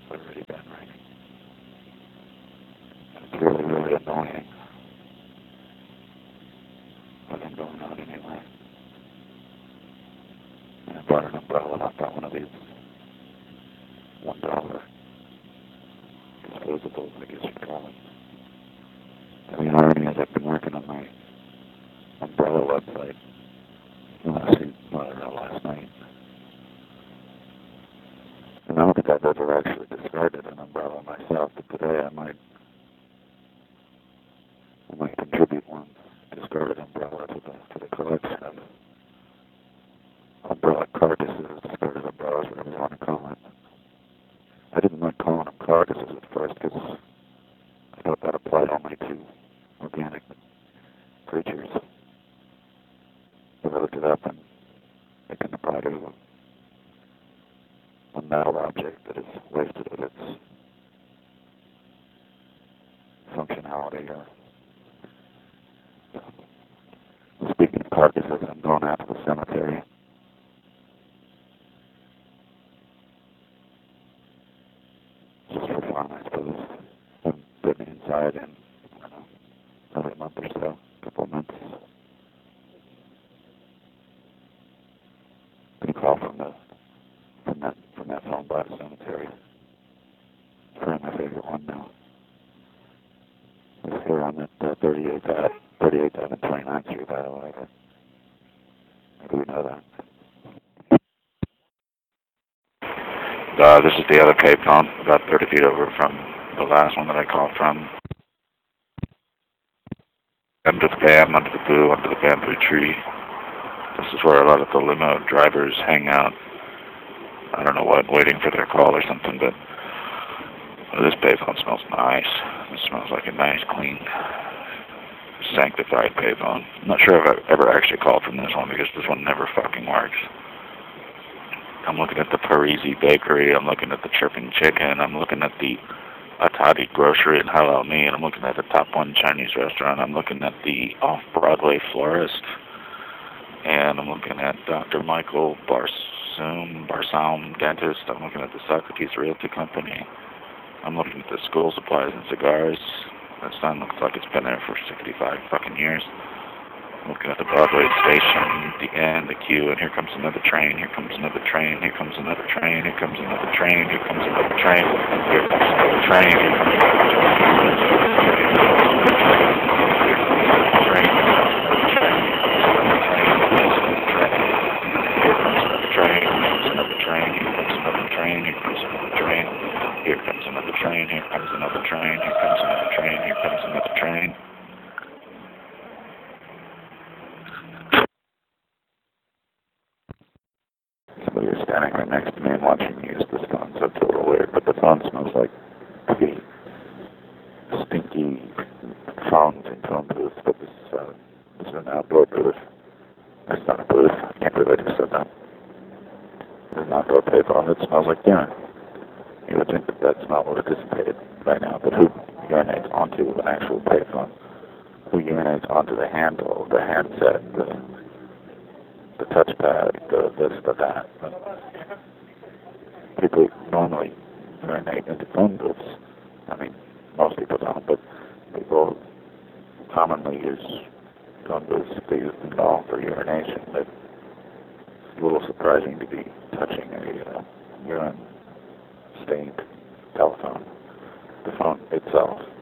already been ringing. It's really, really annoying. But I'm going out anyway. And I brought an umbrella. I bought one of these $1 disposables, I guess you'd call it. And the irony is I've been working on my umbrella website last night. And I don't think I've ever actually discarded an umbrella myself, but today I might contribute one discarded umbrella to the collection of umbrella carcasses, discarded umbrellas, whatever you want to call it. I didn't like calling them carcasses at first because I thought that applied only to organic creatures. But I looked it up and it can apply to a metal object that is wasted of its functionality. Speaking of carcasses, I'm going out to the cemetery. Just for fun, I suppose. I've been inside in, I don't know, another month or so, a couple of months. Got a call from that phone by the cemetery. It's my favorite one now. It's here on that 38th Ave and 29th Street, by the way. Maybe we know that. This is the other payphone, about 30 feet over from the last one that I called from. Under the Bam, under the Boo, under the bamboo tree. This is where a lot of the limo drivers hang out. I don't know what, waiting for their call or something, but this payphone smells nice. It smells like a nice, clean, sanctified payphone. I'm not sure if I've ever actually called from this one because this one never fucking works. I'm looking at the Parisi Bakery, I'm looking at the Chirping Chicken, I'm looking at the Atati Grocery and Halal Me, and I'm looking at the Top One Chinese Restaurant, I'm looking at the Off-Broadway Florist, and I'm looking at Dr. Michael Barsaum Dentist, I'm looking at the Socrates Realty Company, I'm looking at the School Supplies and Cigars. That sign looks like it's been there for 65 fucking years. I'm looking at the Broadway station, the end, the queue, and here comes another train, here comes another train, here comes another train, here comes another train, here comes another train, here comes another train, here comes another train, here comes another train, here comes another train, here comes another train, here comes another train, here comes another train, here comes another train. Somebody is standing right next to me and watching me use this phone, so it's a little weird, but the phone smells like pretty stinky phones and phone booths, but this is an outdoor booth. It's not a booth. I can't believe I just said that. It's an outdoor payphone that smells like urine. You would think that that smell would have dissipated by now, but who urinates onto an actual payphone? Who urinates onto the handle, the handset, the touchpad, that. People normally urinate into phone booths. I mean, most people don't, but people commonly use phone booths if they use them at all for urination. But it's a little surprising to be touching a urine-stained telephone. The phone itself